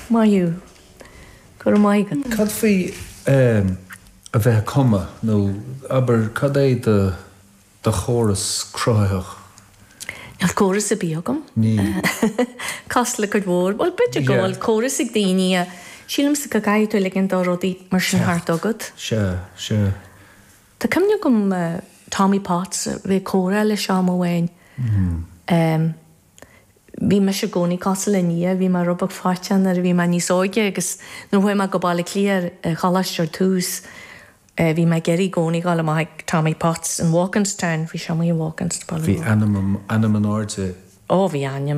Maiú. Gur maigad. Cad fí a bheith cuma nó aber cad é de chóras cruthaíoch? Al chóras a bíogam. Ní. Casla go bhór. Well, beidir gáil chóras ag daoine a sílam sa go gaiú le an dáródaí mar sin hart agad. Se. Tá cymne gom Tommy Potts bhí córa le seam óhain. Bhí me se gcónaí casal le ní, bhí mar rubach fátean ar bhí me níos óige agus nó bhfuil me go bála clíar chalasteir tús. Bhí me geirí gcónaí gála mai Tommy Potts in Walkinstown, bhí seam í Walkinstown. Bhí anam an áirte. Ó, bhí aine